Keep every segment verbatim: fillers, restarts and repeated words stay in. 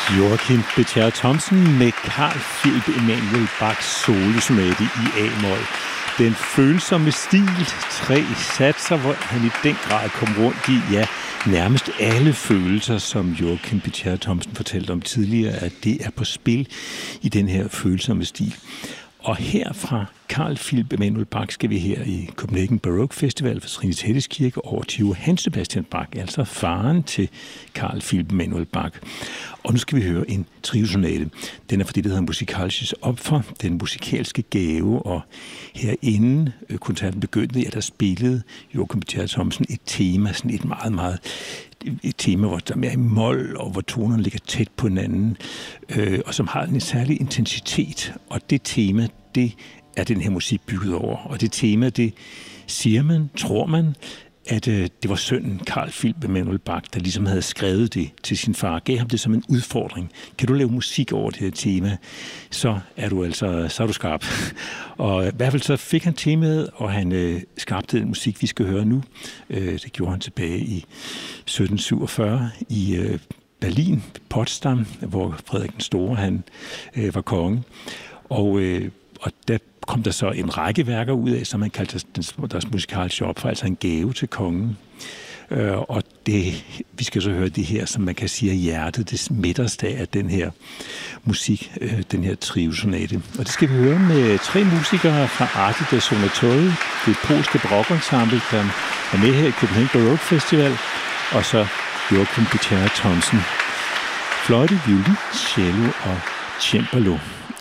Joachim B. Thierry Thomsen med Carl Philipp Emanuel Bachs solosonate i A-mol. Den følsomme stil, tre satser, hvor han i den grad kom rundt i, ja, nærmest alle følelser, som Joachim B. Thierry Thomsen fortalte om tidligere, at det er på spil i den her følsomme stil. Og her fra Carl Philipp Emanuel Bach skal vi her i Copenhagen Baroque Festival for Trinitatis Kirke over til Johann Sebastian Bach, altså faren til Carl Philipp Emanuel Bach. Og nu skal vi høre en triosonate. Den er for det, der hedder Musikalskes Opfer, den musikalske gave. Og herinde koncerten begyndte, at der spillede Joachim B. Thierry Thomsen et tema, sådan et meget, meget et tema, hvor der er mere i mol, og hvor tonerne ligger tæt på hinanden, øh, og som har en særlig intensitet. Og det tema, det er den her musik bygget over. Og det tema, det siger man, tror man, at øh, det var sønnen Carl Philipp Emanuel Bach, der ligesom havde skrevet det til sin far, gav ham det som en udfordring. Kan du lave musik over det her tema, så er du altså så er du skarp. Og i hvert fald så fik han temaet, og han øh, skabte den musik, vi skal høre nu. Øh, det gjorde han tilbage i sytten syvogfyrre i øh, Berlin, Potsdam, hvor Frederik den Store han øh, var konge. Og, øh, og der kom der så en række værker ud af, som man kaldte deres musikalske opfer, altså en gave til kongen. Øh, og det, vi skal så høre det her, som man kan sige er hjertet, det midterste af den her musik, øh, den her triosonate. Og det skal vi høre med tre musikere fra Arte da Suonatori, det polske barokensemble, der er med her i Copenhagen Baroque Festival, og så Joachim B. Thierry Thomsen. Fløjte, violin, cello og cembalo.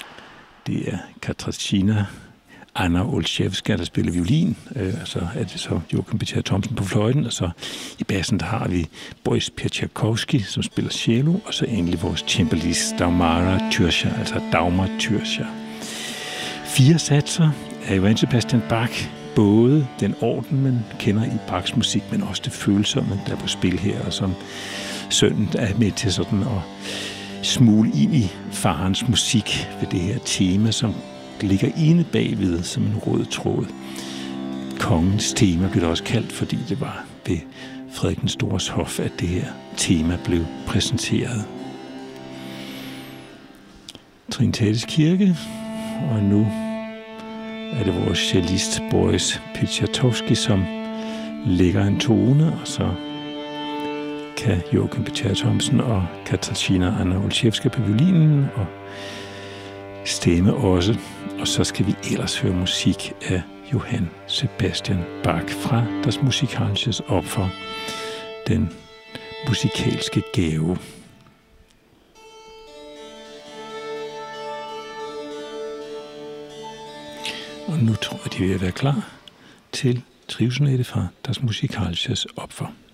Det er Katarzyna Anna Olszewska, der spiller violin, øh, så er det så Joachim B. Thierry Thomsen på fløjten, og så i bassen der har vi Boris Pietchakowski, som spiller cello, og så endelig vores cembalist Dagmara Tyrsa, altså Dagmar Tyrsa. Fire satser af Johann Sebastian Bach, både den orden, man kender i Bachs musik, men også det følsomme, der er på spil her, og som sønnen er med til sådan at smule ind i farens musik ved det her tema, som ligger inde bagved som en rød tråd. Kongens tema blev det også kaldt, fordi det var ved Frederik den Stores hof, at det her tema blev præsenteret. Trinitatis Kirke, og nu er det vores cellist Boris Pietchakowski, som lægger en tone, og så kan Joachim B. Thierry Thomsen og Katarzyna Anna Olszewska på violinen og stemme også. Og så skal vi ellers høre musik af Johann Sebastian Bach fra Das Musikalskes Opfer, den musikalske gave. Og nu tror jeg, de vil være klar til triosonate fra Das Musikalskes Opfer.